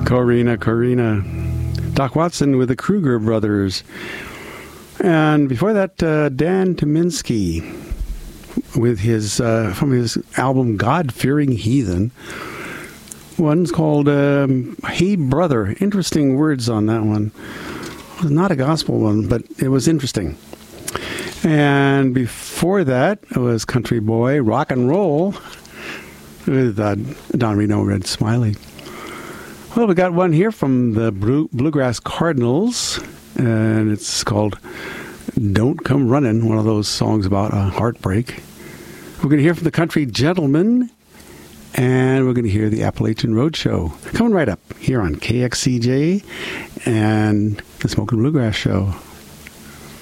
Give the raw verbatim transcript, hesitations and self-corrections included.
Corina, Corina. Doc Watson with the Kruger Brothers. And before that, uh, Dan Tyminski with his, uh, from his album God-Fearing Heathen. One's called um, Hey Brother. Interesting words on that one. It was not a gospel one, but it was interesting. And before that, it was Country Boy, Rock and Roll with uh, Don Reno, Red Smiley. Well, we got one here from the Blue, Bluegrass Cardinals, and it's called Don't Come Running, one of those songs about a heartbreak. We're going to hear from the Country Gentlemen, and we're going to hear the Appalachian Roadshow. Coming right up here on K X C J and the Smokin' Bluegrass Show.